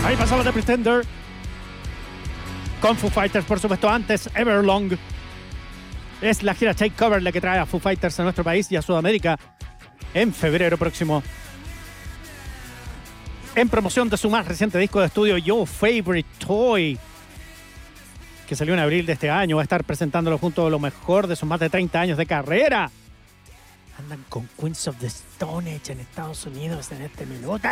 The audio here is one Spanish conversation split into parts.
Ahí pasaba The Pretender. Con Foo Fighters, por supuesto, antes Everlong. Es la gira Take Cover la que trae a Foo Fighters a nuestro país y a Sudamérica en febrero próximo. En promoción de su más reciente disco de estudio, Your Favorite Toy, que salió en abril de este año, va a estar presentándolo junto a lo mejor de sus más de 30 años de carrera. Andan con Queens of the Stone Age en Estados Unidos en este minuto.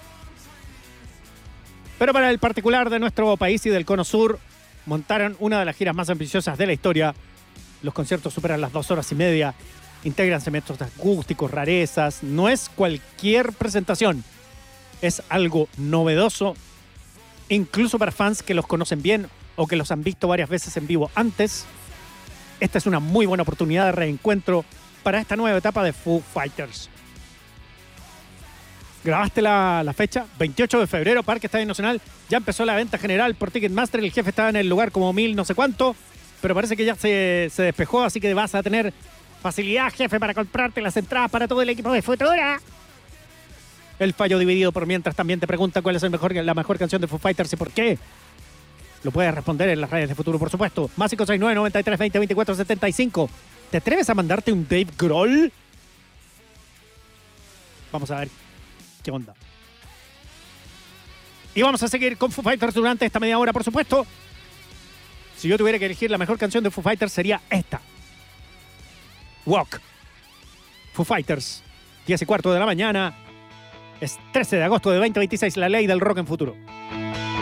Pero para el particular de nuestro país y del Cono Sur, montaron una de las giras más ambiciosas de la historia. Los conciertos superan las 2 horas y media, integran segmentos acústicos, rarezas. No es cualquier presentación, es algo novedoso, incluso para fans que los conocen bien o que los han visto varias veces en vivo antes. Esta es una muy buena oportunidad de reencuentro para esta nueva etapa de Foo Fighters. ¿Grabaste la fecha? 28 de febrero, Parque Estadio Nacional. Ya empezó la venta general por Ticketmaster. El jefe estaba en el lugar como 1000 no sé cuánto, pero parece que ya se despejó, así que vas a tener facilidad, jefe, para comprarte las entradas para todo el equipo de Futura. El fallo dividido por mientras también te pregunta cuál es la mejor canción de Foo Fighters y por qué. Lo puedes responder en las redes de Futuro, por supuesto. Más 569 93 20 24 75. ¿Te atreves a mandarte un Dave Grohl? Vamos a ver qué onda. Y vamos a seguir con Foo Fighters durante esta media hora, por supuesto. Si yo tuviera que elegir la mejor canción de Foo Fighters sería esta. Walk. Foo Fighters, 10:15 de la mañana. Es 13 de agosto de 2026, la ley del rock en Futuro.